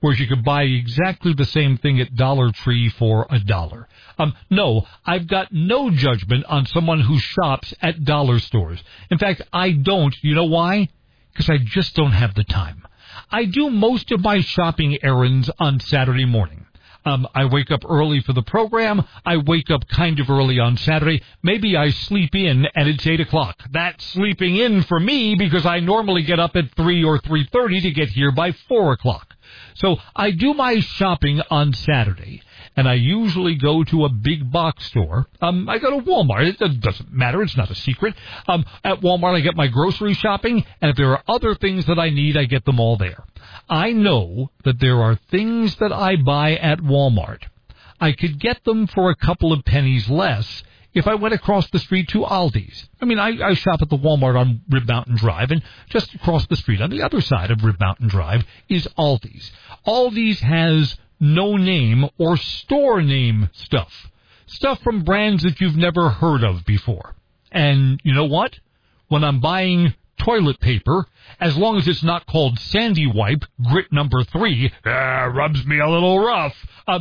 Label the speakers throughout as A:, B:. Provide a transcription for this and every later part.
A: whereas you could buy exactly the same thing at Dollar Tree for $1. No, I've got no judgment on someone who shops at dollar stores. In fact, I don't. You know why? Because I just don't have the time. I do most of my shopping errands on Saturday morning. I wake up early for the program. I wake up kind of early on Saturday. Maybe I sleep in and it's 8 o'clock. That's sleeping in for me because I normally get up at 3 or 3:30 to get here by 4 o'clock. So I do my shopping on Saturday, and I usually go to a big box store. I go to Walmart. It doesn't matter. It's not a secret. At Walmart, I get my grocery shopping, and if there are other things that I need, I get them all there. I know that there are things that I buy at Walmart. I could get them for a couple of pennies less if I went across the street to Aldi's. I mean, I shop at the Walmart on Rib Mountain Drive, and just across the street on the other side of Rib Mountain Drive is Aldi's. Aldi's has no-name or store-name stuff. Stuff from brands that you've never heard of before. And you know what? When I'm buying toilet paper, as long as it's not called Sandy Wipe Grit number 3, rubs me a little rough.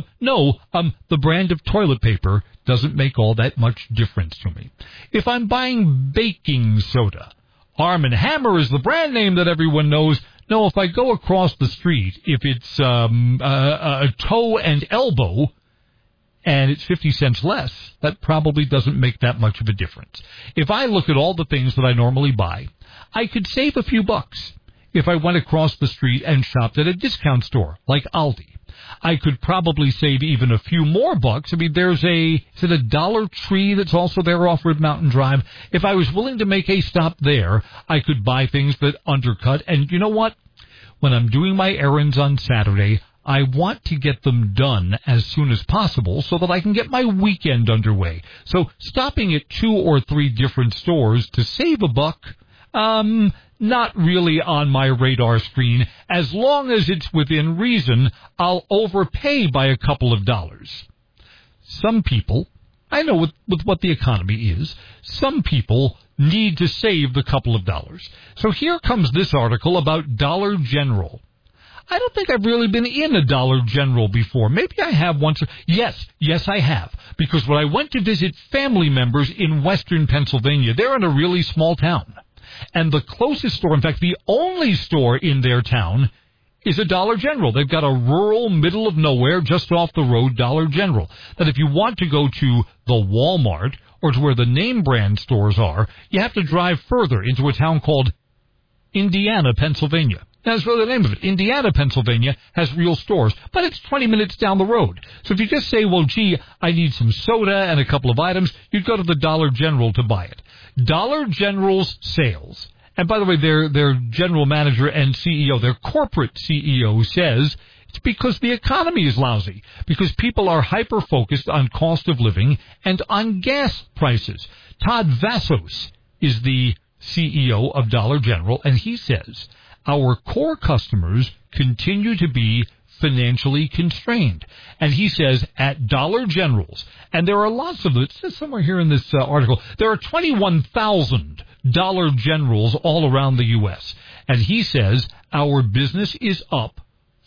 A: The brand of toilet paper doesn't make all that much difference to me. If I'm buying baking soda, Arm & Hammer is the brand name that everyone knows. No, if I go across the street, if it's a toe and elbow, and it's 50 cents less, that probably doesn't make that much of a difference. If I look at all the things that I normally buy, I could save a few bucks if I went across the street and shopped at a discount store like Aldi. I could probably save even a few more bucks. I mean, is it a Dollar Tree that's also there off Rib Mountain Drive? If I was willing to make a stop there, I could buy things that undercut. And you know what? When I'm doing my errands on Saturday, I want to get them done as soon as possible so that I can get my weekend underway. So stopping at 2 or 3 different stores to save a buck, not really on my radar screen. As long as it's within reason, I'll overpay by a couple of dollars. Some people, I know with what the economy is, some people need to save the couple of dollars. So here comes this article about Dollar General. I don't think I've really been in a Dollar General before. Maybe I have once. Yes, I have. Because when I went to visit family members in western Pennsylvania, they're in a really small town. And the closest store, in fact, the only store in their town, is a Dollar General. They've got a rural, middle of nowhere, just off the road Dollar General. That if you want to go to the Walmart or to where the name brand stores are, you have to drive further into a town called Indiana, Pennsylvania. That's really the name of it. Indiana, Pennsylvania has real stores, but it's 20 minutes down the road. So if you just say, well, gee, I need some soda and a couple of items, you'd go to the Dollar General to buy it. Dollar General's sales, and by the way, their general manager and CEO, their corporate CEO says it's because the economy is lousy, because people are hyper-focused on cost of living and on gas prices. Todd Vassos is the CEO of Dollar General, and he says our core customers continue to be financially constrained. And he says at Dollar General's, and there are lots of them, it says somewhere here in this article, there are 21,000 Dollar General's all around the U.S. And he says our business is up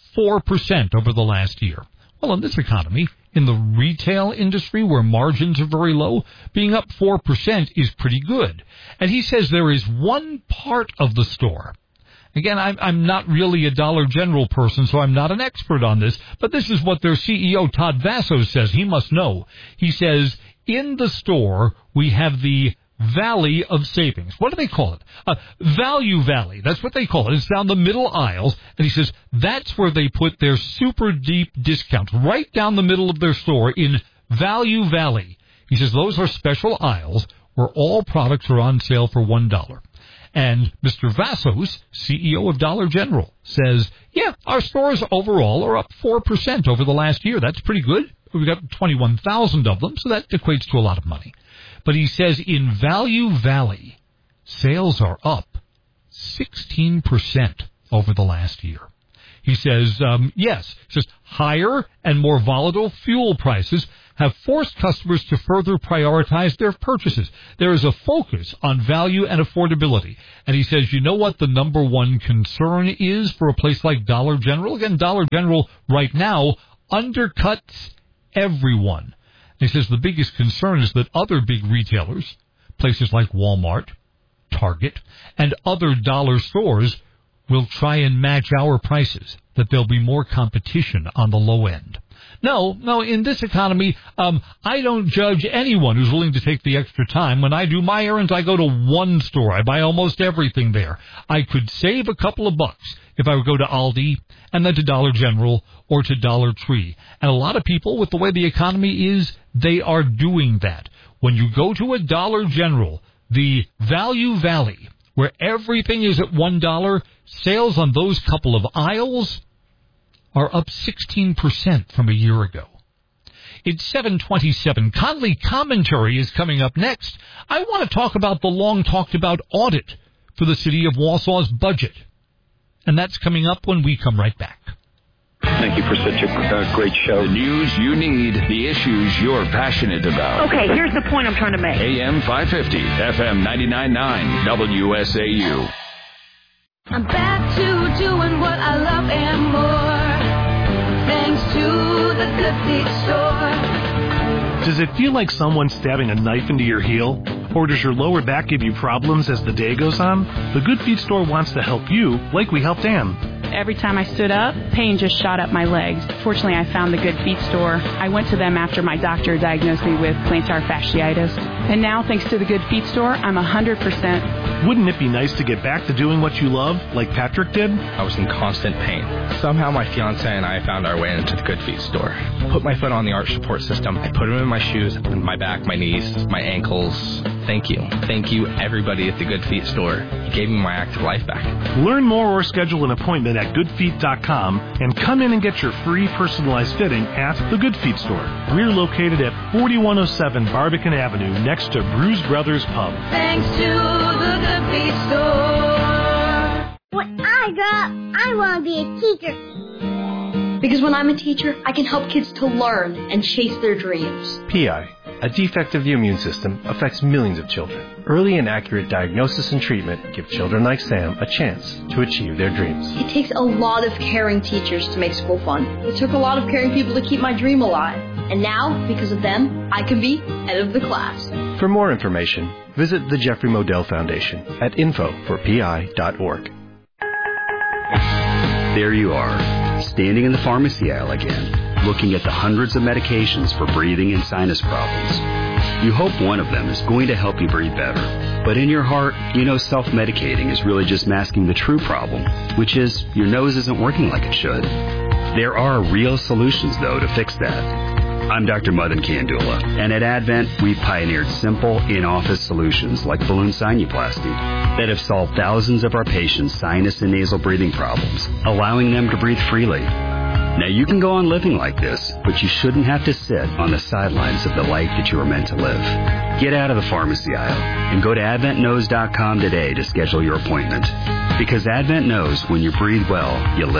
A: 4% over the last year. Well, in this economy, in the retail industry where margins are very low, being up 4% is pretty good. And he says there is one part of the store. Again, I'm not really a Dollar General person, so I'm not an expert on this, but this is what their CEO, Todd Vassos, says. He must know. He says, in the store, we have the Valley of Savings. What do they call it? Value Valley. That's what they call it. It's down the middle aisles, and he says that's where they put their super deep discounts, right down the middle of their store in Value Valley. He says those are special aisles where all products are on sale for $1. And Mr. Vassos, CEO of Dollar General, says, yeah, our stores overall are up 4% over the last year. That's pretty good. We've got 21,000 of them, so that equates to a lot of money. But he says in Value Valley, sales are up 16% over the last year. He says, higher and more volatile fuel prices have forced customers to further prioritize their purchases. There is a focus on value and affordability. And he says, you know what the number one concern is for a place like Dollar General? Again, Dollar General right now undercuts everyone. He says the biggest concern is that other big retailers, places like Walmart, Target, and other dollar stores will try and match our prices, that there'll be more competition on the low end. No, in this economy, I don't judge anyone who's willing to take the extra time. When I do my errands, I go to one store. I buy almost everything there. I could save a couple of bucks if I would go to Aldi and then to Dollar General or to Dollar Tree. And a lot of people, with the way the economy is, they are doing that. When you go to a Dollar General, the Value Valley, where everything is at $1, sales on those couple of aisles are up 16% from a year ago. It's 7:27. Conley Commentary is coming up next. I want to talk about the long-talked-about audit for the city of Wausau's budget. And that's coming up when we come right back.
B: Thank you for such a great show.
C: The news you need, the issues you're passionate about.
D: Okay, here's the point I'm trying to make.
C: AM 550, FM 99.9, WSAU.
E: I'm back to doing what I love and more, thanks to the Good Feet Store.
F: Does it feel like someone's stabbing a knife into your heel? Or does your lower back give you problems as the day goes on? The Good Feet Store wants to help you, like we helped Ann.
G: Every time I stood up, pain just shot up my legs. Fortunately, I found the Good Feet Store. I went to them after my doctor diagnosed me with plantar fasciitis. And now, thanks to the Good Feet Store, I'm 100%.
F: Wouldn't it be nice to get back to doing what you love, like Patrick did?
H: I was in constant pain. Somehow my fiance and I found our way into the Good Feet Store. Put my foot on the arch support system. I put them in my shoes, my back, my knees, my ankles. Thank you. Thank you, everybody at the Good Feet Store. You gave me my active life back.
F: Learn more or schedule an appointment at goodfeet.com and come in and get your free personalized fitting at the Good Feet Store. We're located at 4107 Barbican Avenue next to Bruise Brothers Pub.
E: Thanks to the Good Feet Store.
I: When I grow up, I want to be a teacher.
J: Because when I'm a teacher, I can help kids to learn and chase their dreams.
K: PI, a defect of the immune system, affects millions of children. Early and accurate diagnosis and treatment give children like Sam a chance to achieve their dreams.
J: It takes a lot of caring teachers to make school fun. It took a lot of caring people to keep my dream alive. And now, because of them, I can be head of the class.
K: For more information, visit the Jeffrey Modell Foundation at info4pi.org.
L: There you are, standing in the pharmacy aisle again, looking at the hundreds of medications for breathing and sinus problems. You hope one of them is going to help you breathe better. But in your heart, you know self-medicating is really just masking the true problem, which is your nose isn't working like it should. There are real solutions, though, to fix that. I'm Dr. Madan Kandula, and at Advent, we've pioneered simple, in-office solutions like balloon sinuplasty that have solved thousands of our patients' sinus and nasal breathing problems, allowing them to breathe freely. Now, you can go on living like this, but you shouldn't have to sit on the sidelines of the life that you were meant to live. Get out of the pharmacy aisle and go to AdventKnows.com today to schedule your appointment. Because Advent knows when you breathe well, you live